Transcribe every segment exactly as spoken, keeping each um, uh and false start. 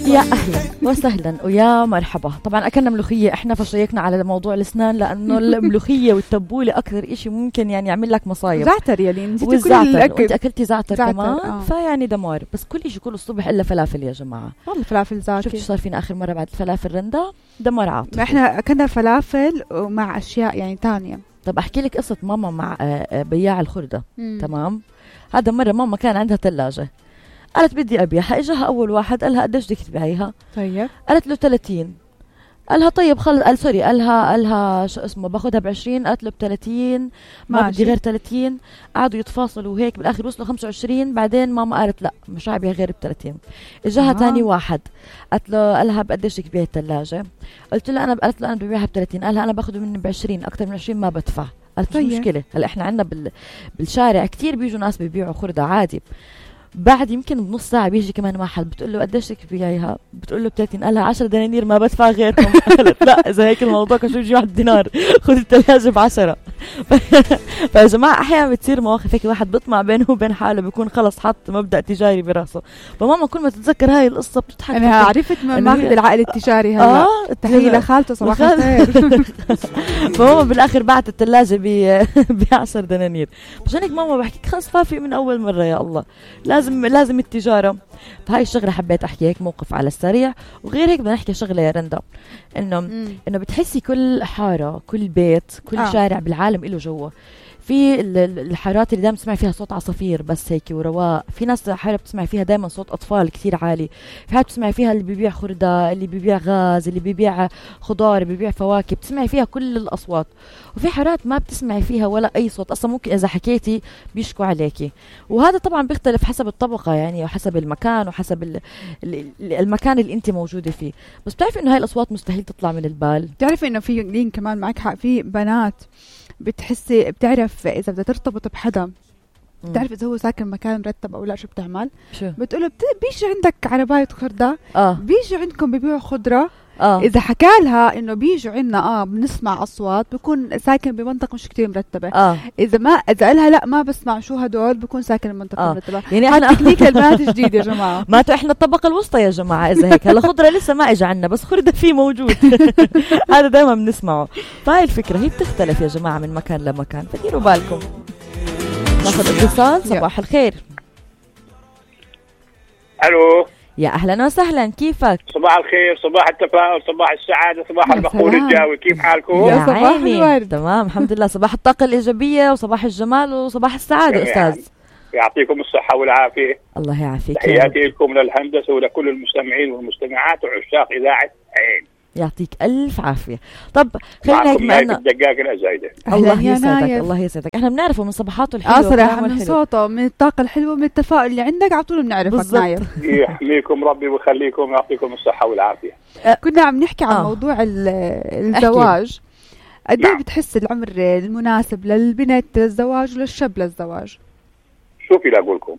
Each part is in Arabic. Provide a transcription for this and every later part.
يا أهلا وسهلا ويا مرحبا. طبعا أكلنا ملوخية إحنا، فشيكنا على موضوع الأسنان لأنه الملوخية والتبولة أكثر إشي ممكن يعني يعمل لك مصايب. زعتر يعني نسيتي كل والزعتر، الأكل. وأنت أكلتي زعتر, زعتر كمان آه. فيعني دمار. بس كل إشي كله الصبح إلا فلافل يا جماعة. والله فلافل زاكي. شفت صار فينا آخر مرة بعد الفلافل رندا دمار عاطفي. إحنا أكلنا فلافل ومع أشياء يعني تانية. طب أحكي لك قصة ماما مع بياع الخردة. مم. تمام. هذا مرة ماما كان عندها ثلاجة، قالت بدي أبيعها. إجاها أول واحد قالها قديش بدك تبيعيها؟ طيب قالت له ثلاثين. قالها طيب خلص. قال سوري قالها قالها شو اسمه باخدها بعشرين. قالت له بثلاثين ما بدي غير ثلاثين. قعدوا يتفاصلوا هيك بالآخر وصلوا خمسة وعشرين. بعدين ماما قالت لا مش عابيها غير بثلاثين. إجاها ثاني آه. واحد قالت له قالها بقديش بدك تبيعي الثلاجة؟ قلت له أنا قالت له أنا ببيعها بثلاثين. قالها أنا باخده مني بعشرين، أكثر من عشرين ما بدفع. قالت مش مشكلة. هلا إحنا عندنا بال... بالشارع كتير بيجوا ناس بيبيعوا خردة عادي. بعد يمكن بنص ساعة بيجي كمان واحد بتقول له قديش بدك تبيعيها؟ بتقول له بثلاثين. قالها عشرة دنانير ما بدفع غيرهم. قالت لا إذا هيك الموضوع كان شو يجي واحد دينار خذ الثلاجة بعشرة. فيا جماعة أحيانا بتصير مواقف هيك واحد بيطمع بينه وبين حاله بيكون خلص حط مبدأ تجاري براسه. فماما كل ما تتذكر هاي القصة بتضحك. أنا عرفت ما ماخذ العقل التجاري هلا. آه تحية لخالته صباح الخير. فماما بالآخر باعت الثلاجة ب بعشر دنانير. عشان هيك ماما بحكيك خلص فافي من أول مرة يا الله. لازم لازم التجارة. فهاي الشغلة حبيت أحكي هيك موقف على السريع. وغير هيك بدنا نحكي شغلة يا رندا، إنه إنه بتحسي كل حارة كل بيت كل آه. شارع بالعالم إله جوه. في الحارات اللي دائما تسمعي فيها صوت عصافير بس هيك ورواق. في ناس حارة بتسمعي فيها دائما صوت أطفال كتير عالي. في حارة بتسمعي فيها اللي بيبيع خردة، اللي بيبيع غاز، اللي بيبيع خضار، اللي بيبيع فواكه، بتسمعي فيها كل الأصوات. وفي حارات ما بتسمعي فيها ولا أي صوت أصلا، ممكن إذا حكيتي بيشكوا عليكي. وهذا طبعا بيختلف حسب الطبقة يعني وحسب المكان وحسب المكان اللي أنت موجودة فيه. بس بتعرفي إنه هاي الأصوات مستحيل تطلع من البال. بتعرفي إنه في لين كمان معك حق، في بنات بتحسي بتعرف إذا بدها ترتبط بحدا بتعرف إذا هو ساكن مكان مرتب أو لا. شو بتعمل؟ شو؟ بتقوله بت... بيجي عندك عرباية خردة آه. بيجي عندكم بيبيعوا خضرة آه. إذا حكالها إنه بيجوا عنا آه بنسمع أصوات بيكون ساكن بمنطقة مش كتير مرتبة آه. إذا ما إذا قالها لا ما بسمع شو هدول بيكون ساكن بمنطقة آه. مرتبة. يعني إحنا تكنيك البنات جديد يا جماعة. ما تو إحنا الطبقة الوسطى يا جماعة. إذا هيك هلا خضرة لسه ما إجا عنا بس خردة فيه موجود. هذا دائما بنسمعه. فهاي الفكرة هي بتختلف يا جماعة من مكان لمكان، فديروا بالكم. ناخذ اتصال. صباح الخير. الو يا اهلا وسهلا، كيفك؟ صباح الخير، صباح التفاؤل، صباح السعاده، صباح البخور الجاوي. كيف حالكم؟ يا عيني تمام الحمد لله. صباح الطاقه الايجابيه وصباح الجمال وصباح السعاده استاذ. يعطيكم الصحه والعافيه. الله يعافيك. تحياتي لكم للهندسه ولكل المستمعين والمستمعات وعشاق اذاعه عين. يعطيك ألف عافية. طب خلينا هيك معنا الدقائق الأزايدة. الله يسعدك الله يسعدك. احنا بنعرفه من صباحاته الحلوة. اه صراحة من صوته من الطاقة الحلوة من التفاؤل اللي عندك على طول بنعرفك نايف. يحميكم ربي ويخليكم يعطيكم الصحة والعافية. أه كنا عم نحكي عن آه. موضوع الزواج. قد ايه بتحس العمر المناسب للبنت للزواج وللشاب للزواج؟ شوفي لا أقولكم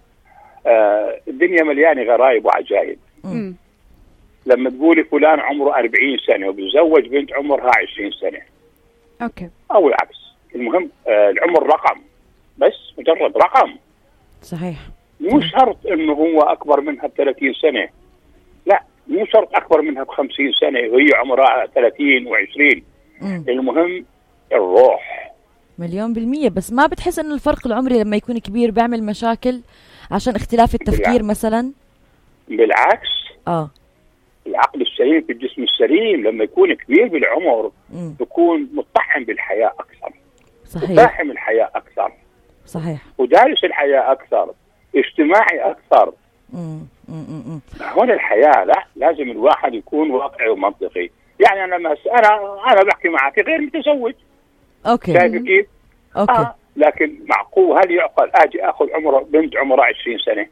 آه الدنيا مليانة غرايب وعجائب. م. لما تقولي فلان عمره أربعين سنة وبيتزوج بنت عمرها عشرين سنة أوكي. أو العكس، المهم آه العمر رقم، بس مجرد رقم. صحيح. مو شرط إنه هو أكبر منها بثلاثين سنة، لا مو شرط أكبر منها بخمسين سنة وهي عمرها ثلاثين وعشرين. المهم الروح. مليون بالمية. بس ما بتحس إنه الفرق العمري لما يكون كبير بيعمل مشاكل عشان اختلاف التفكير بالعكس. مثلا؟ بالعكس. آه. العقل السليم في الجسم السليم لما يكون كبير بالعمر مم. يكون مطحن بالحياة أكثر. صحيح. وفاهم الحياة أكثر. صحيح. ودارس الحياة أكثر، اجتماعي أكثر. مم. مم. هون الحياة لا لازم الواحد يكون واقعي ومنطقي. يعني أنا مس... أنا أنا بحكي معك غير متزوج. أوكي. شايف كيف؟ أوكي. آه. لكن معقول هل يعقل أجي أخذ عمره بنت عمرها عشرين سنة؟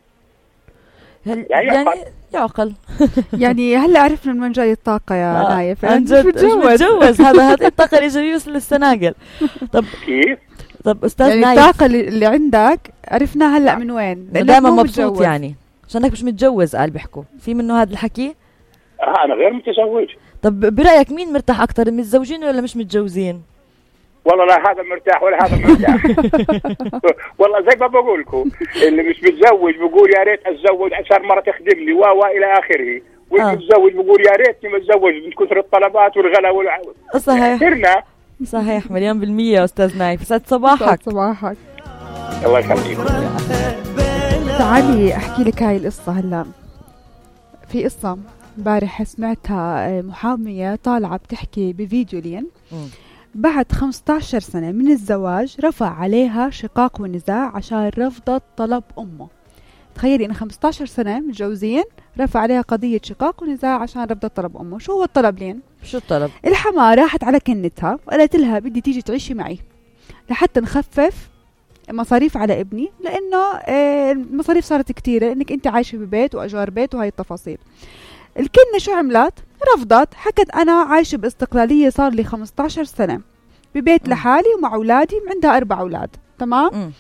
هل يعني يعقل, يعقل. يعني هلا عرفنا من وين جاي الطاقة يا آه. نايف. عن جد مش متجوز. هذا هذه الطاقة الإيجابية بس للسناقل. طب كيف؟ طب أستاذ يعني نايف الطاقة اللي عندك عرفناها هلا من وين؟ دائما مبسوط متجوز. يعني عشانك مش متجوز قال بيحكوا في منه هذا الحكي. آه أنا غير متزوج. طب برأيك مين مرتاح أكتر، متزوجين ولا مش متجوزين؟ والله لا هذا مرتاح ولا هذا مرتاح. والله زي ما بقول لكم اللي مش متزوج بيقول يا ريت اتزوج عشان مرة تخدمني و الى اخره، والمتزوج بيقول يا ريتني ما اتزوج من كثر الطلبات والغلا والعود. صحيح سرنا صحيح مليون بالمية يا أستاذ نايف. سعد صباحك. صباحك. الله يخليك. تعالي أحكي لك هاي القصة. هلا في قصة امبارح سمعتها، محامية طالعة بتحكي بفيديو لين بعد خمسة عشر سنة من الزواج رفع عليها شقاق ونزاع عشان رفضت طلب أمه. تخيلي إن خمسة عشر سنة متجوزين رفع عليها قضية شقاق ونزاع عشان رفضت طلب أمه. شو هو الطلب لين؟ شو الطلب؟ الحما راحت على كنتها وقالت لها بدي تيجي تعيشي معي لحتى نخفف مصاريف على ابني، لأنه المصاريف صارت كتيرة لأنك أنت عايشة ببيت وأجار بيت وهاي التفاصيل. الكنة شو عملت؟ رفضت، حكت أنا عايشة باستقلالية صار لي خمسة عشر سنة ببيت م. لحالي ومع أولادي، عندها أربع أولاد تمام. م.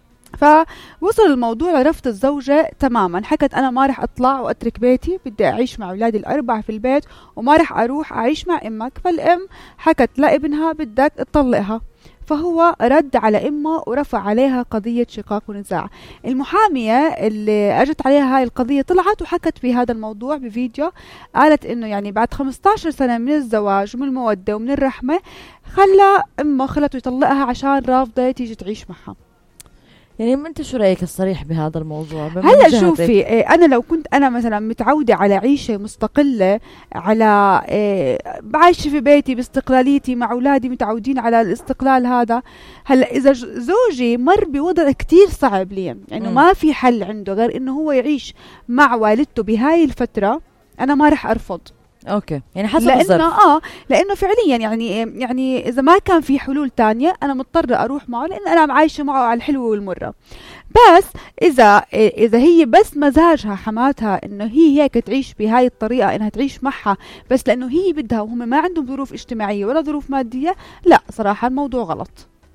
فوصل الموضوع لرفض الزوجة تماما، حكت أنا ما رح أطلع وأترك بيتي، بدي أعيش مع أولادي الأربعة في البيت وما رح أروح أعيش مع أمك. فالأم حكت لابنها بدك تطلقها، فهو رد على أمه ورفع عليها قضية شقاق ونزاع. المحامية اللي أجت عليها هاي القضية طلعت وحكت في هذا الموضوع بفيديو، قالت إنه يعني بعد خمسة عشر سنة من الزواج ومن المودة ومن الرحمة خلى أمه خلته يطلقها عشان رافضة تيجي تعيش معها. يعني انت شو رايك الصريح بهذا الموضوع؟ هلا شوفي إيه، انا لو كنت انا مثلا متعوده على عيشه مستقله، على إيه بعيش في بيتي باستقلاليتي مع اولادي متعودين على الاستقلال هذا. هلا اذا زوجي مر بوضع كتير صعب لي، يعني ما في حل عنده غير انه هو يعيش مع والدته بهاي الفتره، انا ما رح ارفض. اوكي يعني حسب لأنه الظرف. اه لانه فعليا يعني يعني اذا ما كان في حلول تانية انا مضطره اروح معه، لان انا عايشه معه على الحلوه والمره. بس اذا اذا هي بس مزاجها حماتها انه هي هيك تعيش بهاي الطريقه، انها تعيش معها بس لانه هي بدها وهم ما عندهم ظروف اجتماعيه ولا ظروف ماديه، لا صراحه الموضوع غلط.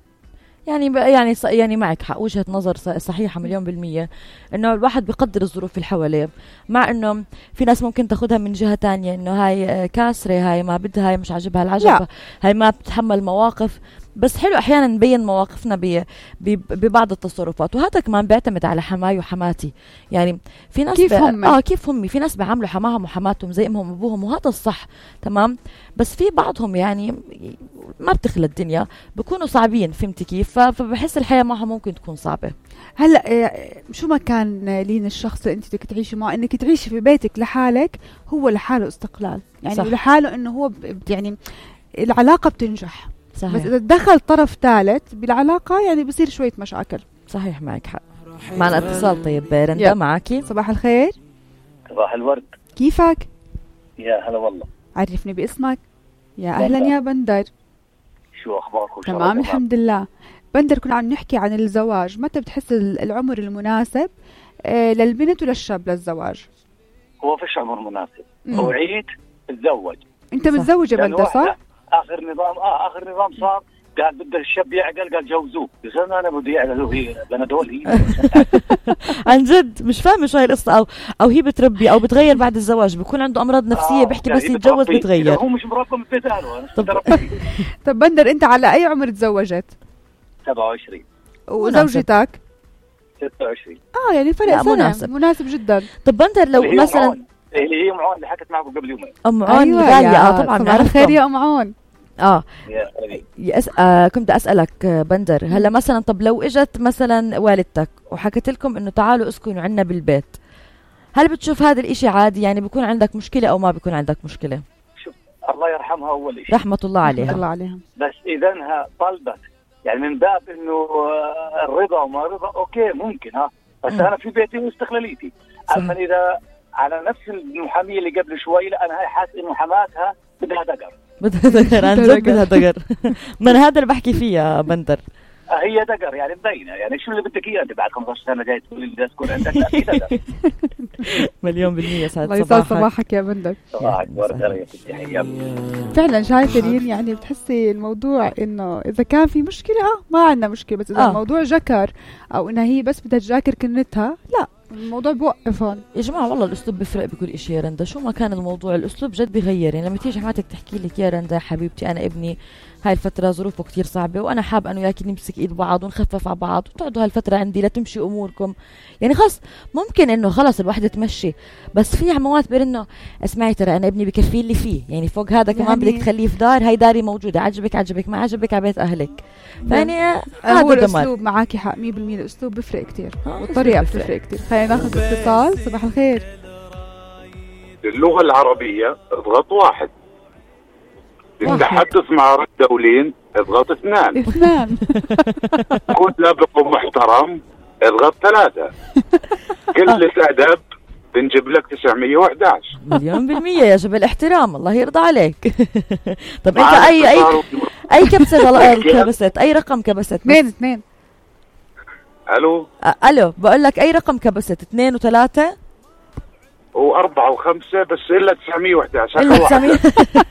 يعني يعني يعني معك حق، وجهة نظر صحيحة مليون بالمية، انه الواحد بيقدر الظروف اللي حواليه، مع انه في ناس ممكن تاخدها من جهة تانية انه هاي كاسرة، هاي ما بدها، هاي مش عاجبها العجب، هاي ما بتتحمل مواقف. بس حلو احيانا نبين مواقفنا ببعض التصرفات، وهذا كمان بيعتمد على حماي وحماتي. يعني في ناس كيف هم اه كيف هم في ناس بيعاملوا حماهم وحماتهم زي امهم وابوهم، وهذا الصح تمام. بس في بعضهم يعني ما بتخلى الدنيا، بيكونوا صعبين، فهمتي كيف؟ فبحس الحياة معهم ممكن تكون صعبة. هلا شو ما كان لين الشخص اللي انت بدك تعيشي معه، انك تعيشي في بيتك لحالك هو لحاله استقلال، يعني صح. لحاله انه هو يعني العلاقة بتنجح. صحيح. بس إذا دخل طرف ثالث بالعلاقة يعني بصير شوية مشاكل. صحيح معك حق. معنا اتصال. طيب رندا معاكي. صباح الخير. صباح الورد. كيفك؟ يا هلا والله. عرفني باسمك. يا أهلا يا بندر. شو أخباركم؟ تمام الحمد لله. بندر كنا عم نحكي عن الزواج، متى بتحس العمر المناسب آه للبنت وللشاب للزواج؟ هو فيش عمر مناسب، هو عيد تتزوج. انت متزوج يا بندر صح؟ اخر نظام اه اخر نظام صار قال بده الشاب يعقل، قال جوزوه. يا زلمه انا بدي يعقل وهي بنادول هي. عن جد مش فاهمه شو هاي القصه. او او هي بتربي او بتغير بعد الزواج، بيكون عنده امراض نفسيه، بيحكي بس يتجوز بتغير. هو مش مربى من بيت اهله. طب طب بندر انت على اي عمر تزوجت؟ سبعة وعشرين. وزوجتك؟ ستة وعشرين. اه يعني فرق سنه. مناسب مناسب جدا. طب بندر لو مثلا اللي هي ام عون اللي حكت معكم قبل يومين. ام عون أيوة غالية. اه طبعا صباح الخير يا ام عون. اه يا أس... آه كنت اسالك بندر، هلا مثلا طب لو اجت مثلا والدتك وحكت لكم انه تعالوا اسكنوا عندنا بالبيت، هل بتشوف هذا الاشي عادي؟ يعني بيكون عندك مشكله او ما بيكون عندك مشكله؟ شوف الله يرحمها اول شيء، رحمه الله عليها. رحمة الله عليها. بس اذا انها طلبت يعني من باب انه الرضا وما رضا اوكي ممكن ها، بس م. انا في بيتي واستقلاليتي. اما اذا على نفس المحاميه اللي قبل شوي، لا انا هاي حاسس انه حماتها بدها دقر. بدها دقر عن جد بدها دقر. من هذا اللي بحكي فيه يا بندر. هي دقر يعني مبينه، يعني شو اللي بدك اياه انت بعد خمسة عشر سنه جاي تقول لي بدي اسكن عندك؟ لا في دقر. مليون بالمية. سعد صباحك. الله يسعد صباحك يا بندر. صباحك ورد يا ستي حياك. فعلا شايفه ريم، يعني بتحسي الموضوع انه اذا كان في مشكله ما عندنا مشكله، بس اذا آه. الموضوع جكر او انها هي بس بدها تجاكر كنتها، لا الموضوع بوقف هون يا جماعه. والله الاسلوب بيفرق بكل شيء يا رندا، شو ما كان الموضوع الاسلوب جد بيغير. يعني لما تيجي حماتك تحكي لك يا رندا يا حبيبتي انا ابني هاي الفترة ظروفه كتير صعبة، وأنا حاب أنه ياكي نمسك إيد بعض ونخفف على بعض وتقعدوا هالفترة عندي لتمشي أموركم. يعني خلص ممكن إنه خلص الوحدة تمشي، بس في عموات بيرنه اسمعي ترى أنا ابني بكفي اللي فيه، يعني فوق هذا كمان يعني بدك تخليه في دار، هاي داري موجودة، عجبك عجبك ما عجبك على بيت أهلك. فيعني هو هذا الأسلوب معاكي حق مية بالمية، الأسلوب بفرق كتير والطريقة بتفرق كتير. خلينا ناخذ اتصال. صباح الخير. اللغة العربية اضغط واحد، التحدث مع رد دولين اضغط اثنان، اثنان كن لابق ومحترم اضغط ثلاثة، قلة أدب بنجيب لك تسعمية وأحد عشر. مليون بالمية يا جبل احترام، الله يرضى عليك. طب انت اي اي اي كبسة كبست، اي رقم كبست؟ اثنين اثنين. الو الو بقول لك اي رقم كبست؟ اثنين وثلاثة وأربعة وخمسة، بس إلا تسعمية وأحد عشر. إلا تسعمية.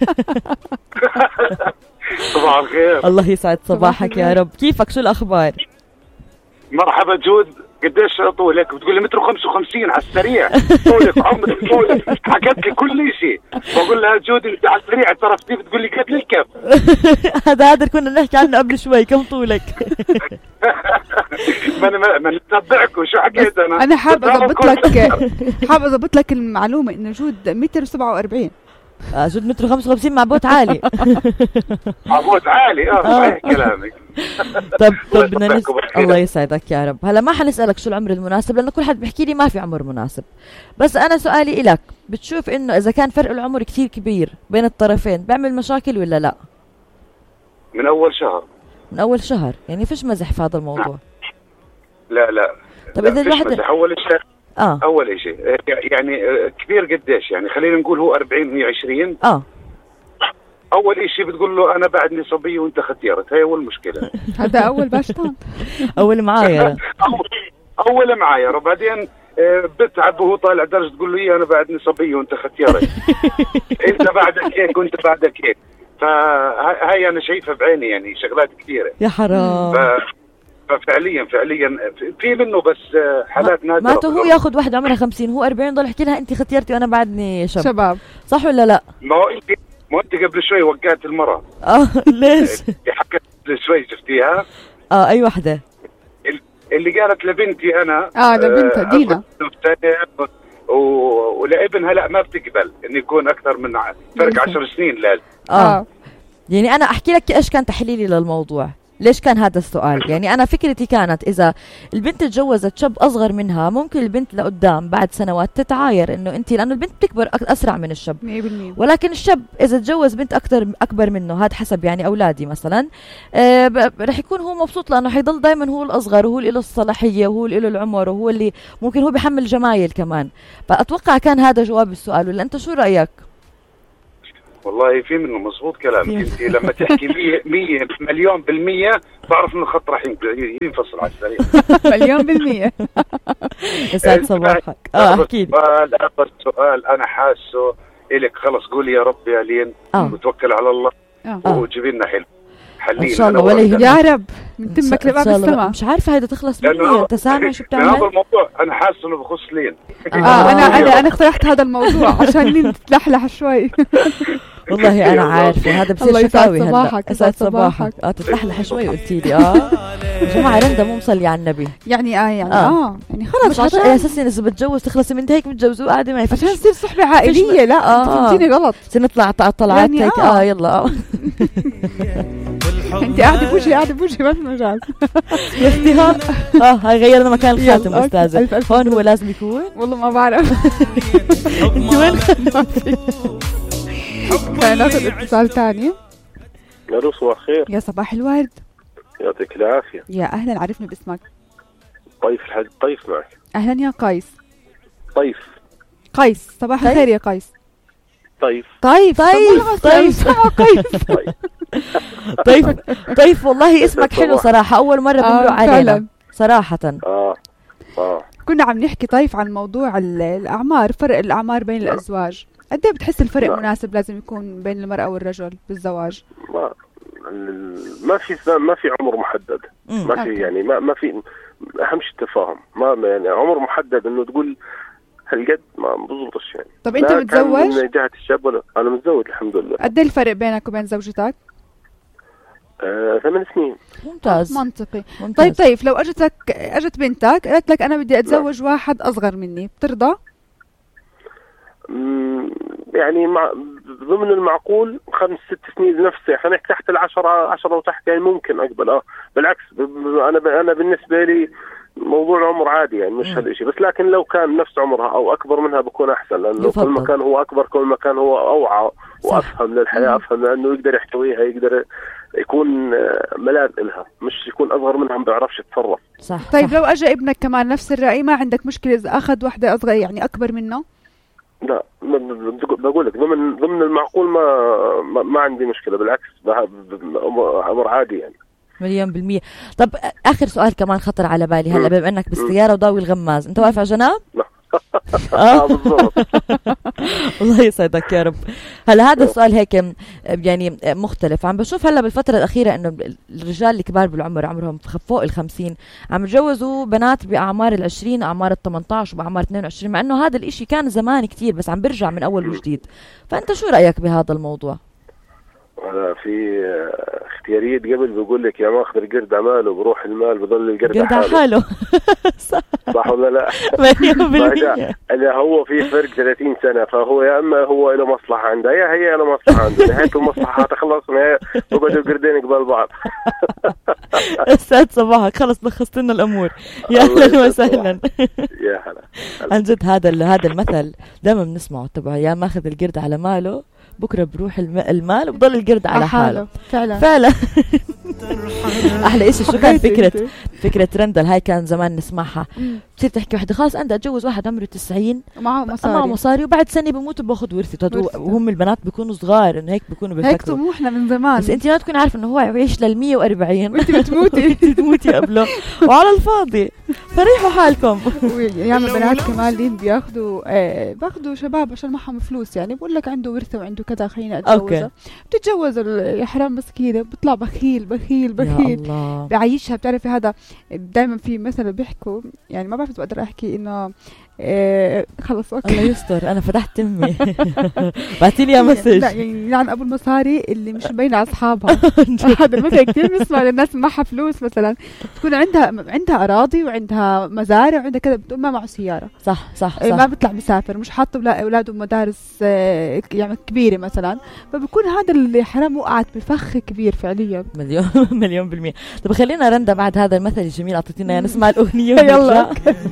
صباح الخير. الله يسعد صباحك يا رب، كيفك شو الأخبار؟ مرحبا جود، قديش طولك؟ بتقول لي متر وخمسة وخمسين على السريع. طولك عمرك طولك، حكيت لي كل شيء. بقول لها جود انت على السريع اعترفتي، بتقول لي قد الكف. هذا هذا كنا نحكي عنه قبل شوي، كم طولك؟ ما انا ما نتبعك وشو حكيت انا. انا حاب اضبط لك حاب اضبط لك المعلومه انه جود متر سبعة وأربعين. اه جود متر خمسة وخمسين مع بوت عالي. مع بوت عالي اه صحيح كلامك. طب طب بدنا نس... الله يسعدك يا رب. هلا ما حنسألك شو العمر المناسب لأنه كل حد بيحكي لي ما في عمر مناسب، بس أنا سؤالي إلك، بتشوف إنه إذا كان فرق العمر كتير كبير بين الطرفين بيعمل مشاكل ولا لا؟ من أول شهر. من أول شهر، يعني فيش مزح في هذا الموضوع. لا لا. طب إذا الواحد أول شيء آه. أول شيء يعني كبير قديش؟ يعني خلينا نقول هو أربعين وهي عشرين. آه. أول إشي بتقول له أنا بعدني صبي وأنت ختيرت، هي أول مشكلة. هذا أول باشطان. أول معايرة. أول معايرة، وبعدين بتعب وهو طالع درجة تقول له إيه أنا بعدني صبي وأنت ختيرت. أنت بعدك هيك وأنت بعدك هيك. فهاي أنا شايفها بعيني، يعني شغلات كثيرة. يا حرام. ف... ففعليا فعليا في منه، بس حالات نادرة. ما هو ياخذ واحدة عمرها خمسين هو أربعين ضل يحكي لها أنت ختيرتي وأنا بعدني شاب. شباب. صح ولا لا؟ ما هو أنت ما أنت قبل شوي وقعت المرأة. آه ليش؟ حكت قبل شوي شفتيها؟ آه أي وحدة؟ اللي قالت لبنتي أنا. آه لبنتها دينا. ولابنها لا ما بتقبل إنه يكون أكثر من فرق عشر سنين لازم. آه. آه يعني أنا أحكي لك إيش كان تحليلي للموضوع. ليش كان هذا السؤال؟ يعني أنا فكرتي كانت إذا البنت تجوزت شاب أصغر منها ممكن البنت لقدام بعد سنوات تتعاير إنه أنت، لأنه البنت بتكبر أسرع من الشاب. مية بالمية. ولكن الشاب إذا تجوز بنت أكتر أكبر منه، هذا حسب يعني أولادي مثلا، آه رح يكون هو مبسوط لأنه حيضل دايما هو الأصغر وهو اللي له الصلاحية وهو اللي له العمر وهو اللي ممكن هو بيحمل جمايل كمان. فأتوقع كان هذا جواب السؤال، ولا أنت شو رأيك؟ والله في منه مظبوط كلامك. انت لما تحكي مية, مية مليون بالمية بعرف انه الخط راح ينفصل على السريع. مليون بالمية. يسعد صباحك. اه اكيد. سؤال اخر سؤال انا حاسه الك، خلص قولي يا رب يا لين وتوكل على الله وجيبي لنا حلو حلين ان شاء الله ولا يهمك يا رب من تمك لباب السماء. مش عارفه هيدا تخلص مني، انت سامع شو بتعمل؟ هذا الموضوع انا حاسه انه بخص لين. اه, آه انا انا انا اقترحت هذا الموضوع عشان لين تتلحلح شوي. والله انا عارفه هذا بصير شكاوي هلا. صباحك. يسعد صباحك. اه تتلحلح شوي قلتي لي. اه يا جماعه رندا مو مصلي على النبي. يعني اه يعني اه, آه. يعني خلص عشان اساسا اذا بتجوز تخلصي من هيك بتجوزوه قاعده معي عشان تصير صحبه عائليه. لا آه. فهمتيني غلط. سنطلع طلعات يعني هيك. آه. اه يلا اه انت قاعده بوجهي قاعده بوجهي ما في مجال يا اختي. ها اه هاي غيرنا مكان الخاتم استاذه. هون هو لازم يكون. والله ما بعرف. انت وين؟ خلينا ناخذ اتصال ثاني. الو صباح الخير. يا صباح الورد. يعطيك العافيه. يا اهلا، عرفني باسمك. طيف الحاج طيف معك. اهلا يا قيس. طيف قيس. صباح الخير يا قيس. طيف طيف طيف طيف قيس. طيف طيف والله اسمك حلو صراحه، اول مره بنقول علينا صراحه. اه اه كنا عم نحكي طيف عن موضوع الاعمار، فرق الاعمار بين الازواج. قد ايه بتحس الفرق لا. مناسب لازم يكون بين المرأة والرجل بالزواج؟ ما ما في ما في عمر محدد. مم. ما في يعني ما ما في، اهم شيء التفاهم. ما يعني عمر محدد انه تقول هالقد ما بزبطش يعني. طب انت متزوج؟ من جهة الشاب ولا انا متزوج الحمد لله. قد ايه الفرق بينك وبين زوجتك؟ آه، ثمان سنين. ممتاز. منطقي. ممتاز. طيب طيب لو اجتك اجت بنتك قالت لك انا بدي اتزوج لا. واحد اصغر مني، بترضى؟ يعني مع ضمن المعقول خمس ست سنين نفسي، خلينا نحكي تحت العشرة عشرة وتحت يعني ممكن اقبل. اه بالعكس انا انا بالنسبه لي موضوع عمر عادي يعني مش هالشيء، بس لكن لو كان نفس عمرها او اكبر منها بكون احسن، لانه كل ما كان هو اكبر كل ما كان هو اوعى وافهم للحياه، افهم لانه يقدر يحتويها، يقدر يكون ملاذ لها، مش يكون اصغر منها ما بيعرفش يتصرف. صح. طيب صح. لو اجى ابنك كمان نفس الراي ما عندك مشكله اذا اخذ واحده اصغر يعني اكبر منه؟ لا بقول لك ضمن ضمن المعقول ما ما عندي مشكله، بالعكس امر عادي يعني مليون بالمية. طب آخر سؤال كمان خطر على بالي هلا، بما أنك بالسيارة وضاوي الغماز، أنت واقف على جناب؟ اه بالضبط. الله يسعدك يا رب. هلا هذا السؤال هيك يعني مختلف، عم بشوف هلا بالفترة الأخيرة إنه الرجال الكبار بالعمر عمرهم فوق الخمسين عم يتجوزوا بنات بأعمار العشرين، أعمار الثمانية عشر وبأعمار اثنين وعشرين، مع إنه هذا الإشي كان زمان كتير بس عم برجع من أول وجديد. فأنت شو رأيك بهذا الموضوع؟ هذا في اختيارية قبل بيقول لك يا ماخذ القرد عماله بروح المال بضل القرد حاله, حاله. صح. صح ولا لا؟ إذا هو في فرق ثلاثين سنة فهو يا اما هو له مصلحة عنده يا هي له مصلحة عنده، نهاية المصلحة تخلص وبدوا القردين قبال بعض. استاذ صباحك خلص لخصت لنا الامور. يا اهلا وسهلا. يا هلا. عن جد هذا هذا المثل دائما بنسمعه تبع يا ماخذ القرد على ماله بكره بروح المال وبضل القرد على حاله. فعلا فعلا. احلى شيء شو كان فكره فكره رندل هاي كان زمان نسمعها، بتصير تحكي وحده خلاص انا اتجوز واحد عمره تسعين ومعه مصاري معه مصاري وبعد سنه بموت باخذ ورثته، وهم البنات بيكونوا صغار انه هيك بيكونوا بيفكروا هيك طموحنا من زمان، بس انت ما تكون عارفه انه هو يعيش لل مية وأربعين وانت بتموتي بتموتي قبله وعلى الفاضي. فريحوا حالكم. يعني بنات كمان اللي بياخذوا آه باخذوا شباب عشان معهم فلوس، يعني بقول لك عنده ورثه وعنده كذا خلينا اتجوزه، بتتجوز يا حرام مسكينه بيطلع بخيل بخيل بخيل بعيشها. بتعرفي هذا دائما في مثل بيحكوا، يعني ما بعرف بقدر احكي انه إيه خلص اوكي الله يستر انا فتحت تمي. بعتي لي مسج. لا يعني لعن ابو المصاري اللي مش مبينه على اصحابها. هذا المثل كثير بنسمع للناس معها فلوس مثلا تكون عندها عندها اراضي وعندها مزارع وعندها كذا بتقوم ما معه سياره. صح صح, صح. ما بيطلع مسافر، مش حاطه اولاده مدارس يعني كبيره مثلا، فبكون هذا اللي حرام وقعت بفخ كبير فعليا. مليون مليون بالمية. طب خلينا رندا بعد هذا المثل الجميل اعطيتينا نسمع الاغنيه يلا.